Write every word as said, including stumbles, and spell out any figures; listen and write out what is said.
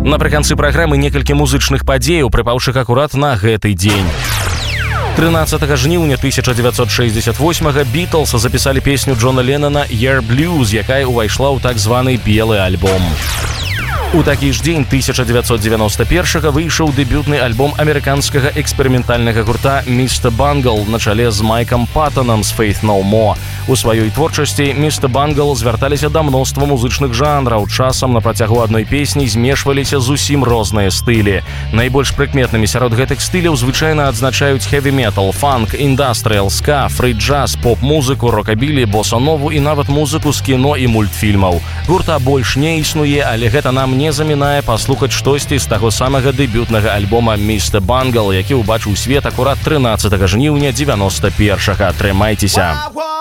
Напрыканцы праграмы некалькі музычных падзеяў, прыпаўшых акурат на гэты дзень. тринадцатого жніўня тысяча девятьсот шестьдесят восьмого Бітлз запісалі песню Джона Леннона «Year Blues», якая ўвайшла ў так званы белы альбом. У такі ж дзень тысяча девятьсот девяносто первого выйшаў дэбютны альбом амерыканскага эксперыментальнага гурта «Мистер Бангл» на чале з Майкам Паттонам з «Faith No More». У сваёй творчасці «Мистер Бангл» звярталіся да мноства музычных жанраў, часам на працягу адной песні змешваліся зусім розныя стылі. Найбольш прыкметнымі сярод гэтых стыляў звычайна адзначаюць хэві-метал, фанк, індастрыял, ска, фрі-джаз, поп-музыку, рокабілі, боса-нову і нават музыку з кіно і мультфільмаў. Гурта больш не існуе, але гэта нам не замінае паслухаць штосьці з таго самага дэбютнага альбома «Мистер Бангл», які ўбачыў свет акурат тринадцатого жніўня девяносто первого. Трымайцеся!